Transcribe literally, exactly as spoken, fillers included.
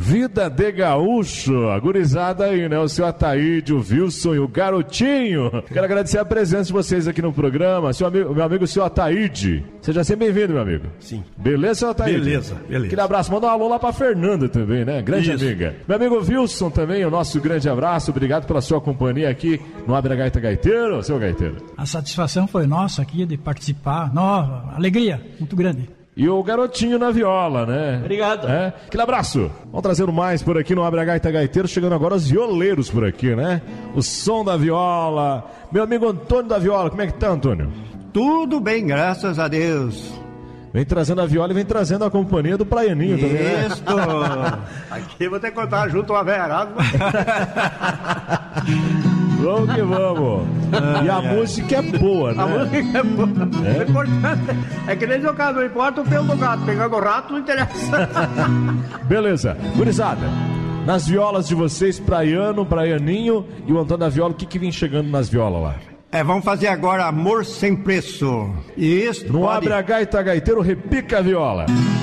Vida de gaúcho, a gurizada aí, né? O seu Ataíde, o Wilson e o Garotinho. Quero agradecer a presença de vocês aqui no programa. Seu amigo, meu amigo, seu Ataíde. Seja sempre bem-vindo, meu amigo. Sim. Beleza, seu Ataíde? Beleza, beleza. Aquele abraço. Manda um alô lá pra Fernanda também, né? Grande Isso. amiga. Meu amigo Wilson também, o nosso grande abraço. Obrigado pela sua companhia aqui no Abre a Gaita Gaiteiro, seu gaiteiro. A satisfação foi nossa aqui de participar. Nossa, alegria muito grande. E o Garotinho na viola, né? Obrigado. É? Aquele abraço. Vamos trazendo mais por aqui no Abre a Gaita Gaiteiro. Chegando agora os violeiros por aqui, né? O som da viola. Meu amigo Antônio da Viola, como é que tá, Antônio? Tudo bem, graças a Deus. Vem trazendo a viola e vem trazendo a companhia do Praianinho também, né? Isso. Aqui eu vou ter que contar junto uma velharada. Vamos que vamos. Ah, e a é. música é boa, né? A música é boa. É, é importante. É que nem o caso, não importa o pelo do gato. Pegando o rato não interessa. Beleza. Gurizada, nas violas de vocês, Praiano, Praianinho e o Antônio da Viola, o que que vem chegando nas violas lá? É, vamos fazer agora Amor Sem Preço. E isso no pode... Abre a Gaita Gaiteiro, repica a viola.